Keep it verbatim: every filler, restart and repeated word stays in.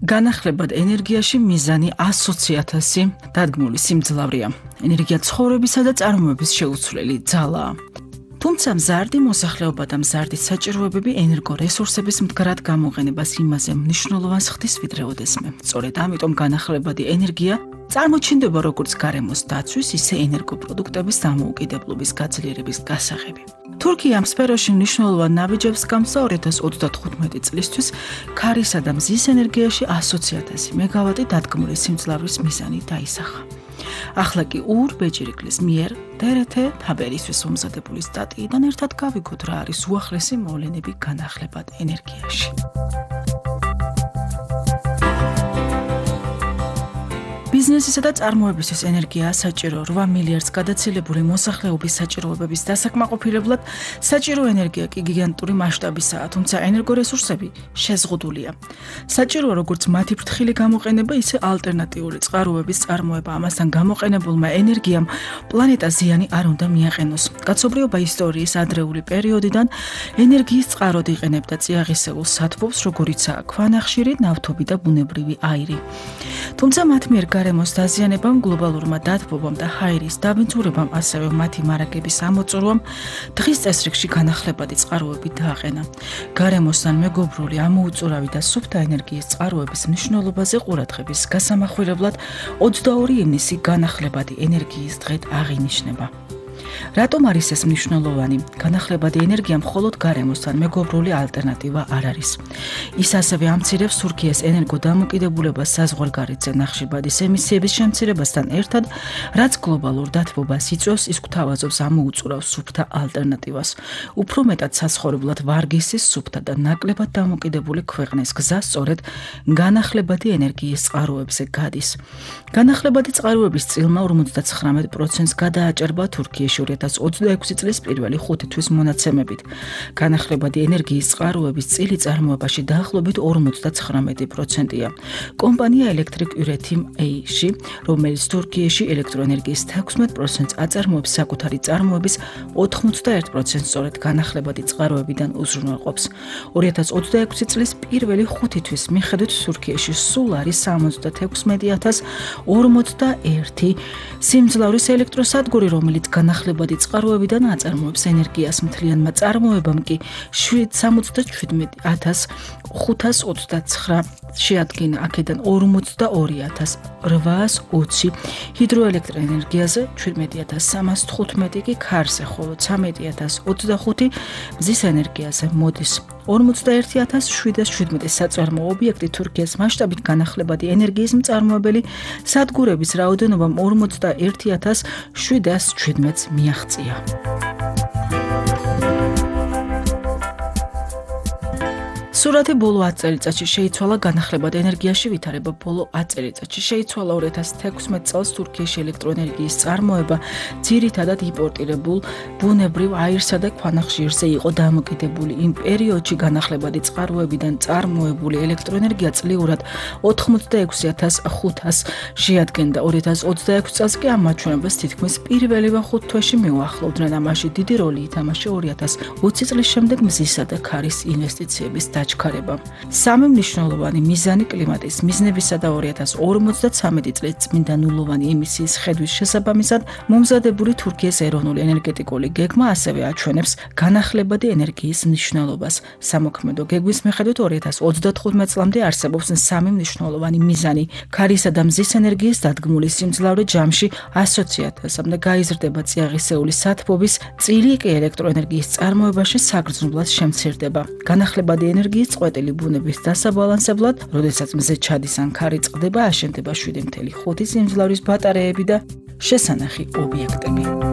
განახლებად ენერგიაში მიზანი ათი ათასი დადგმული სიმძლავრეა. ენერგია ცხოვრებისა და წარმოების შეუცვლელი ძალაა. თუმცა მზარდი მოსახლეობა და მზარდი საჭიროებები ენერგორესურსების მდგრად გამოყენებას იმაზე მნიშვნელოვანს ხდის ვიდრე ოდესმე. სწორედ ამიტომ განახლებადი ენერგია წარმოჩინდება როგორც გარემოს დაცვის, ისე ენერგოპროდუქტების დამოუკიდებლობის გაძლიერების გასაღები. თურქია ამ სფეროში მნიშვნელოვან ნაბიჯებს გამსა ორი ათას ოცდათხუთმეტი წლისთვის ქარისა და მზის ენერგიაში ათი ათასი მეგავატი დადგმული სიმძლავრის მიზანი დაისახა. ახლა კი ურ ბეჭირიკლის მიერ დე ერ თე თაბერისთვის მომზადებული სტატიიდან ერთად გავიგოთ რა არის უახლესი მოვლენები განახლებად ენერგიაში. ბიზნესისა და წარმოებისთვის ენერგია საჭირო რვა მილიარდს გადაცილებული მოსახლეობის საჭიროებების დასაკმაყოფილებლად საჭირო ენერგია კი გიგანტური მასშტაბისაა, თუმცა ენერგორესურსები შეზღუდულია. საჭიროა როგორც მათი ფრთხილი გამოყენება, ისე ალტერნატიული წყაროების წარმოება. ამასთან გამოყენებულმა ენერგიამ პლანეტას ზიანი არ უნდა მიაყენოს. კაცობრიობა ისტორიის ადრეული პერიოდიდან ენერგიის წყაროდ იყენებდა წიაღისეულ სათბობს, როგორიცაა ქვანახშირი, ნავთობი და ბუნებრივი აირი. თუმცა მათ მიერ გარემოს დაზიანებამ, გლობალურმა დათბობამ და ჰაერის დაბინძურებამ, ასევე მათი მარაგების ამოწურვამ დღის წესრიგში განახლებადი წყაროები დააყენა. გარემოსთან მეგობრული, ამოუწურავი და სუფთა ენერგიის წყაროების მნიშვნელობაზე ყურადღების გასამახვილებლად ოცდაორი ივნისი განახლებადი ენერგიის დღედ აღინიშნება. რატომ არის ეს მნიშვნელოვანი? განახლებადი ენერგია მხოლოდ გარემოსთან მეგობრული ალტერნატივა არ არის. ის ასევე ამცირებს თურქიის ენერგო დამოკიდებულებას საზღვარგარეთზე ნახშირბადის ემისიების შემცირებასთან ერთად, რაც გლობალურ დათბობას იწვევს, ის გვთავაზობს ამოუწურავს სუფთა ალტერნატივას. უფრო მეტად საცხოვრებლად ვარგისის, სუფთა და ნაკლებად დამოკიდებული ქვეყნის გზა სწორედ განახლებადი ენერგიის წყაროებზე გადის. განახლებადი წყაროების წილმა ორმოცდაცხრამეტ პროცენტს გადააჭარბა თურქიაში ორი ათას ოცდაექვსი წლის პირველი ხუთი თვის მონაცემებით. განახლებადი ენერგიის წყაროების წილი წარმოებაში დაახლოებით ორმოცდაცხრამეტი პროცენტია. კომპანია Electric Üretim ეი-ში, რომელიც თურქიაში ელექტროენერგიის თექვსმეტ პროცენტს აწარმოებს, საკუთარი წარმოების ოთხმოცდაერთ პროცენტს სწორედ განახლებადი წყაროებიდან უზრუნველყოფს. ორი ათას ოცდაექვსი წლის პირველი ხუთი თვის მიხედვით თურქიაში სულ არის სამოცდათექვსმეტი ათას ორმოცდაერთი სიმძლავრის ელექტროსადგური, რომელიც განახლებადი წყაროებიდან აწარმოებს ენერგიას. მთლიანმა წარმოებამ კი სამოცდაშვიდმეტი ათას ხუთას ოცდაცხრა შეადგინა, აქედან ორმოცდაორი ათას რვაას ოცი ჰიდროელექტროენერგიაზე, შვიდმეტი ათას სამას თხუთმეტი კი ქარზე, ხოლო ცამეტი ათას ოცდახუთი მზის ენერგიაზე მოდის. ორმოცდაერთი ათას შვიდას შვიდმეტი საწარმო ობიექტი თურქიის მასშტაბით განახლებადი ენერგიის მწარმოებელი სადგურების რაოდენობამ ორმოცდაერთი ათას შვიდას შვიდმეტს მიაღწია. სურათი ბოლო ათი წელიწადში შეიცვალა განახლებად ენერგიაში ვითარება ბოლო ათი წელიწადში შეიცვალა ორი ათას თექვსმეტ წელს თურქიაში ელექტროენერგიის წარმოება ძირითადად იმპორტირებულ ბუნებრივ აირსა და ქვანახშირზე იყო დამოკიდებული. იმ პერიოდში განახლებადი წყაროებიდან წარმოებული ელექტროენერგია წლიურად ოთხმოცდაექვსი ათას ხუთას შეადგენდა. ორი ათას ოცდაექვსი წელს კი ამ მაჩვენებლებს თითქმის პირველივე ხუთ თვეში მიუახლოვდნენ. ამაში დიდი როლი ითამაშა ორი ათას ოცი წლის შემდეგ მზისა და ქარის ინვესტიციების დაჩქარება. სამი მნიშვნელოვანი მიზანი კლიმატის მიზნებისა და ორი ათას ორმოცდაცამეტი წლის წმინდა ნულოვანი ემისიის ხედვის შესაბამისად მომზადებული თურქიის ეროვნული ენერგეტიკული გეგმა ასევე აჩვენებს განახლებადი ენერგიის მნიშვნელობას. სამოქმედო გეგმის მიხედვით ორი ათას ოცდათხუთმეტ წლამდე არსებობს სამი მნიშვნელოვანი მიზანი. ქარისა და მზის ენერგიის დადგმული სიმძლავრე ჯამში ათი ათასამდე გაიზრდება, წიაღისეული სათბობის წილი კი ელექტროენერგიის წარმოებაში საგრძნობლად შემცირდება. განახლებადი ენერგიის წყვეტილი ბუნების დასაბალანსებლად, როდესაც მზე ჩადის ან ქარი წყდება, აშენდება შვიდი ათას ხუთი სიმძლავრის ბატარეები და შესანახი ობიექტები.